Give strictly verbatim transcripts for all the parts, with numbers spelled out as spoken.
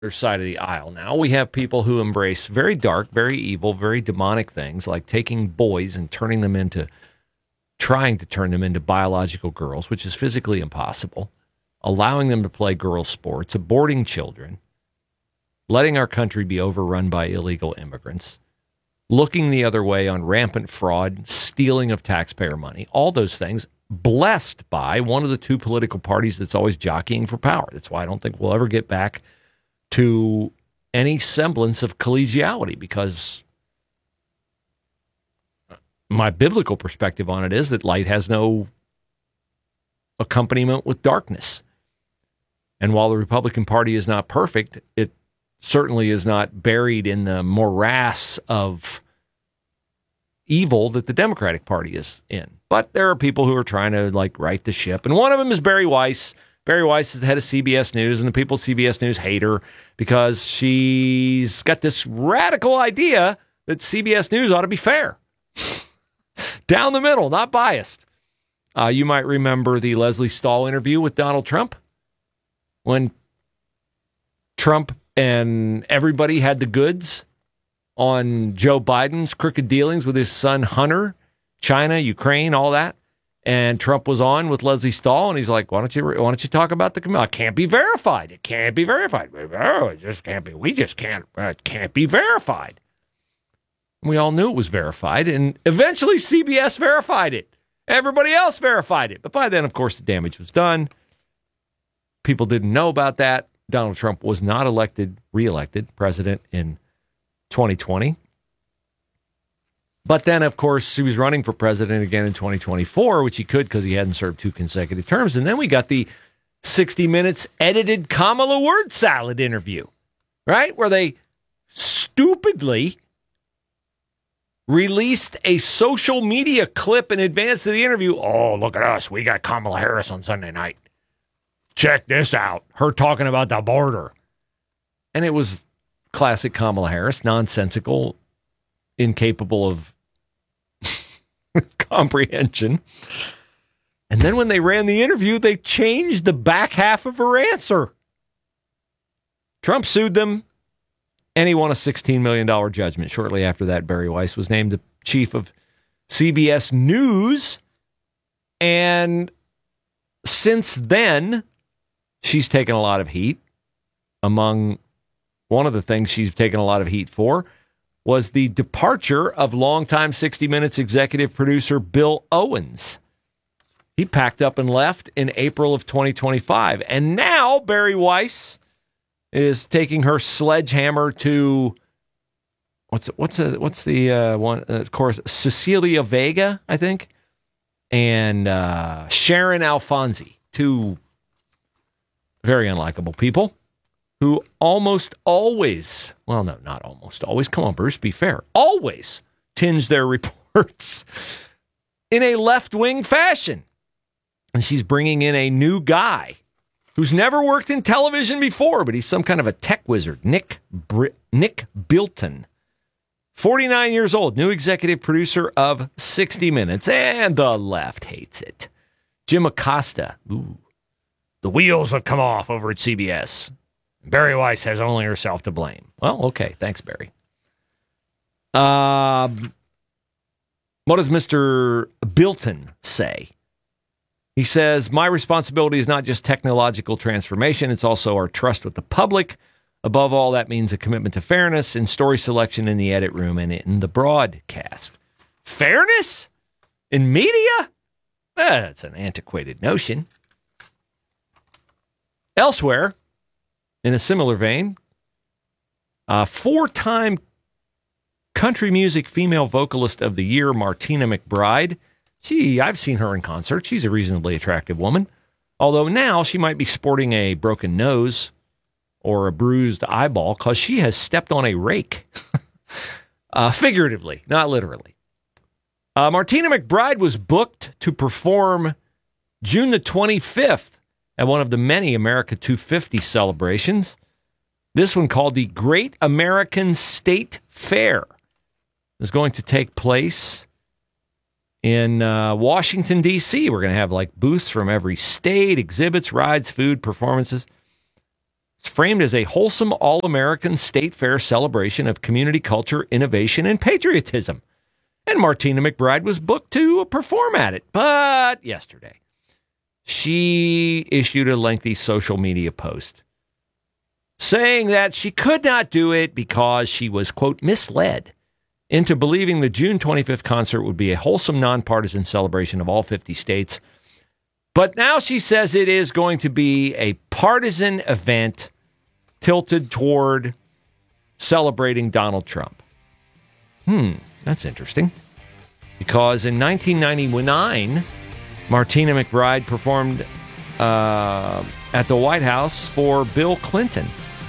side of the aisle now. We have people who embrace very dark, very evil, very demonic things like taking boys and turning them into, trying to turn them into biological girls, which is physically impossible, allowing them to play girls' sports, aborting children, letting our country be overrun by illegal immigrants, looking the other way on rampant fraud, stealing of taxpayer money, all those things, blessed by one of the two political parties that's always jockeying for power. That's why I don't think we'll ever get back to any semblance of collegiality, because my biblical perspective on it is that light has no accompaniment with darkness. And while the Republican Party is not perfect, it certainly is not buried in the morass of evil that the Democratic Party is in. But there are people who are trying to like right the ship. And one of them is Barry Weiss. Barry Weiss is the head of C B S News, and the people at C B S News hate her because she's got this radical idea that C B S News ought to be fair. Down the middle, not biased. Uh, you might remember the Leslie Stahl interview with Donald Trump when Trump and everybody had the goods on Joe Biden's crooked dealings with his son Hunter, China, Ukraine, all that. And Trump was on with Leslie Stahl, and he's like, "Why don't you? Why don't you talk about the? It can't be verified. It can't be verified. Oh, it just can't be. We just can't. It can't be verified." And we all knew it was verified, and eventually C B S verified it. Everybody else verified it, but by then, of course, the damage was done. People didn't know about that. Donald Trump was not elected, reelected president in twenty twenty. But then, of course, he was running for president again in twenty twenty-four, which he could because he hadn't served two consecutive terms. And then we got the sixty minutes edited Kamala word salad interview, right? Where they stupidly released a social media clip in advance of the interview. Oh, look at us. We got Kamala Harris on Sunday night. Check this out. Her talking about the border. And it was classic Kamala Harris, nonsensical, incapable of comprehension. And then when they ran the interview, they changed the back half of her answer. Trump sued them, and he won a sixteen million dollars judgment. Shortly after that, Barry Weiss was named the chief of C B S News. And since then, she's taken a lot of heat. Among one of the things she's taken a lot of heat for was the departure of longtime sixty minutes executive producer Bill Owens. He packed up and left in April of twenty twenty-five. And now Barry Weiss is taking her sledgehammer to, what's what's a, what's the uh, one, uh, of course, Cecilia Vega, I think, and uh, Sharon Alfonsi, two very unlikable people who almost always, well, no, not almost always, come on, Bruce, be fair, always tinge their reports in a left-wing fashion. And she's bringing in a new guy who's never worked in television before, but he's some kind of a tech wizard, Nick Br- Nick Bilton, forty-nine years old, new executive producer of sixty minutes, and the left hates it. Jim Acosta, ooh, the wheels have come off over at C B S. Barry Weiss has only herself to blame. Well, okay, thanks, Barry. Um, what does Mister Bilton say? He says, my responsibility is not just technological transformation, it's also our trust with the public. Above all, that means a commitment to fairness in story selection in the edit room and in the broadcast. Fairness? In media? Eh, that's an antiquated notion. Elsewhere, in a similar vein, uh, four-time country music female vocalist of the year, Martina McBride. She, I've seen her in concert. She's a reasonably attractive woman, although now she might be sporting a broken nose or a bruised eyeball because she has stepped on a rake, uh, figuratively, not literally. Uh, Martina McBride was booked to perform June the twenty-fifth at one of the many America two fifty celebrations. This one, called the Great American State Fair, is going to take place in uh, Washington, D C. We're going to have like booths from every state, exhibits, rides, food, performances. It's framed as a wholesome, all-American state fair celebration of community culture, innovation, and patriotism. And Martina McBride was booked to perform at it. But yesterday, she issued a lengthy social media post saying that she could not do it because she was, quote, misled into believing the June twenty-fifth concert would be a wholesome, nonpartisan celebration of all fifty states. But now she says it is going to be a partisan event tilted toward celebrating Donald Trump. Hmm, that's interesting. Because in nineteen ninety-nine, Martina McBride performed uh, at the White House for Bill Clinton.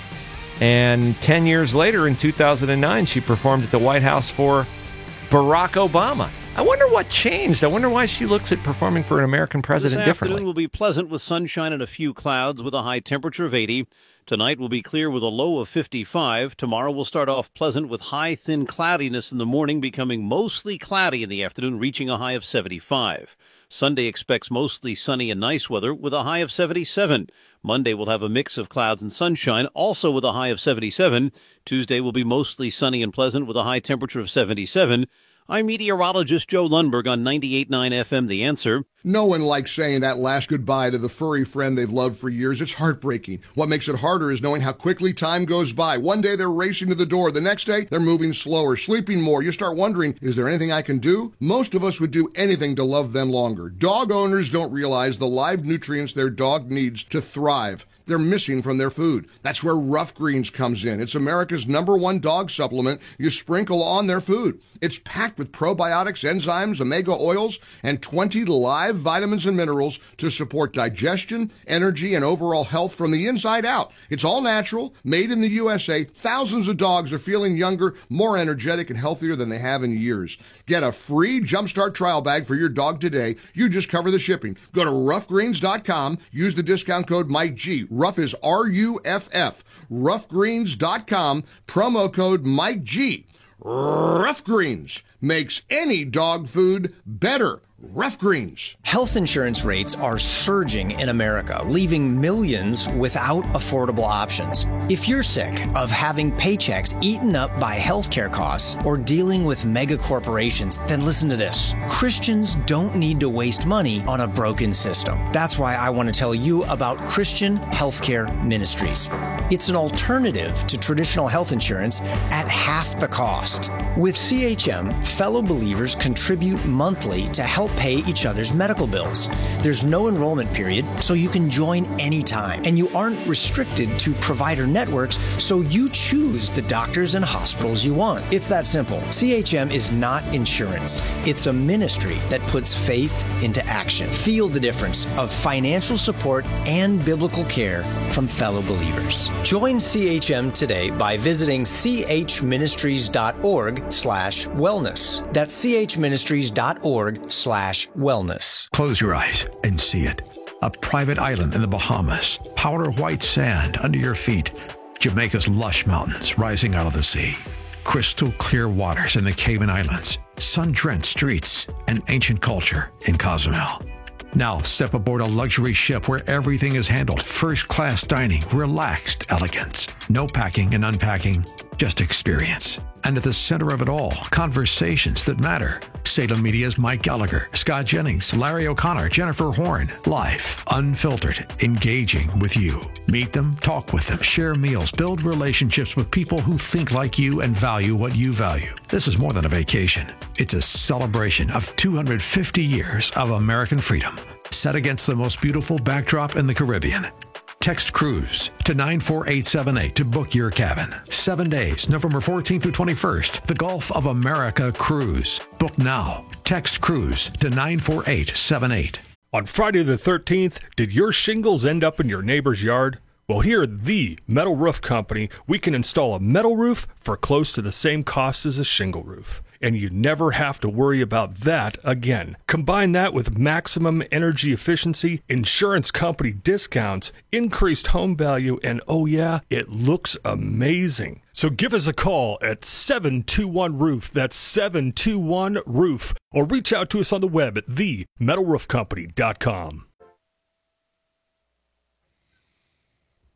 And ten years later, in two thousand nine, she performed at the White House for Barack Obama. I wonder what changed. I wonder why she looks at performing for an American president differently. This afternoon will be pleasant with sunshine and a few clouds with a high temperature of eighty. Tonight will be clear with a low of fifty-five. Tomorrow will start off pleasant with high, thin cloudiness in the morning, becoming mostly cloudy in the afternoon, reaching a high of seventy-five. Sunday expects mostly sunny and nice weather with a high of seventy-seven. Monday will have a mix of clouds and sunshine, also with a high of seventy-seven. Tuesday will be mostly sunny and pleasant with a high temperature of seventy-seven. I'm meteorologist Joe Lundberg on ninety-eight point nine F M, The Answer. No one likes saying that last goodbye to the furry friend they've loved for years. It's heartbreaking. What makes it harder is knowing how quickly time goes by. One day they're racing to the door. The next day they're moving slower, sleeping more. You start wondering, is there anything I can do? Most of us would do anything to love them longer. Dog owners don't realize the live nutrients their dog needs to thrive. They're missing from their food. That's where Rough Greens comes in. It's America's number one dog supplement you sprinkle on their food. It's packed with probiotics, enzymes, omega oils, and twenty live vitamins and minerals to support digestion, energy, and overall health from the inside out. It's all natural, made in the U S A. Thousands of dogs are feeling younger, more energetic, and healthier than they have in years. Get a free Jumpstart trial bag for your dog today. You just cover the shipping. Go to rough greens dot com. Use the discount code Mike G. Rough is R U F F. rough greens dot com. Promo code Mike G. Rough Greens makes any dog food better. Rough Greens. Health insurance rates are surging in America, leaving millions without affordable options. If you're sick of having paychecks eaten up by healthcare costs or dealing with mega corporations, then listen to this. Christians don't need to waste money on a broken system. That's why I want to tell you about Christian Healthcare Ministries. It's an alternative to traditional health insurance at half the cost. With C H M, fellow believers contribute monthly to help pay each other's medical bills. There's no enrollment period, so you can join anytime. And you aren't restricted to provider networks, so you choose the doctors and hospitals you want. It's that simple. C H M is not insurance. It's a ministry that puts faith into action. Feel the difference of financial support and biblical care from fellow believers. Join C H M today by visiting c h ministries dot org slash wellness. That's c h ministries dot org slash wellness. Close your eyes and see it. A private island in the Bahamas, powder white sand under your feet, Jamaica's lush mountains rising out of the sea, crystal clear waters in the Cayman Islands, sun-drenched streets, and ancient culture in Cozumel. Now step aboard a luxury ship where everything is handled. First-class dining, relaxed elegance. No packing and unpacking, just experience. And at the center of it all, conversations that matter. Salem Media's Mike Gallagher, Scott Jennings, Larry O'Connor, Jennifer Horn. Live, unfiltered, engaging with you. Meet them, talk with them, share meals, build relationships with people who think like you and value what you value. This is more than a vacation. It's a celebration of two hundred fifty years of American freedom, set against the most beautiful backdrop in the Caribbean. Text CRUISE to nine four eight seven eight to book your cabin. Seven days, November fourteenth through twenty-first. The Gulf of America Cruise. Book now. Text CRUISE to nine four eight seven eight. On Friday the thirteenth, did your shingles end up in your neighbor's yard? Well, here at the Metal Roof Company, we can install a metal roof for close to the same cost as a shingle roof. And you never have to worry about that again. Combine that with maximum energy efficiency, insurance company discounts, increased home value, and oh yeah, it looks amazing. So give us a call at seven two one roof. That's seven two one roof. Or reach out to us on the web at the metal roof company dot com.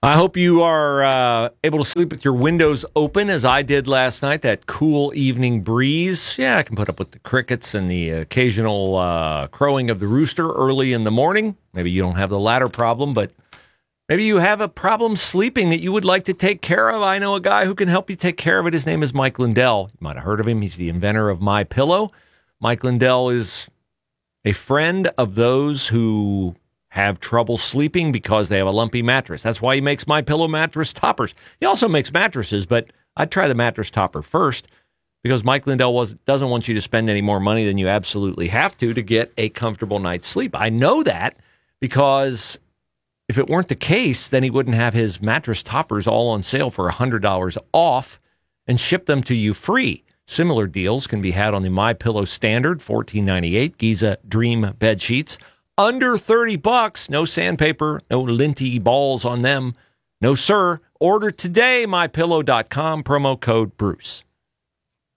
I hope you are uh, able to sleep with your windows open as I did last night, that cool evening breeze. Yeah, I can put up with the crickets and the occasional uh, crowing of the rooster early in the morning. Maybe you don't have the latter problem, but maybe you have a problem sleeping that you would like to take care of. I know a guy who can help you take care of it. His name is Mike Lindell. You might have heard of him. He's the inventor of MyPillow. Mike Lindell is a friend of those who have trouble sleeping because they have a lumpy mattress. That's why he makes MyPillow mattress toppers. He also makes mattresses, but I'd try the mattress topper first because Mike Lindell was, doesn't want you to spend any more money than you absolutely have to to get a comfortable night's sleep. I know that because if it weren't the case, then he wouldn't have his mattress toppers all on sale for one hundred dollars off and ship them to you free. Similar deals can be had on the MyPillow Standard, fourteen ninety-eight, Giza Dream bed sheets. Under thirty bucks, no sandpaper, no linty balls on them. No, sir. Order today, my pillow dot com, promo code Bruce.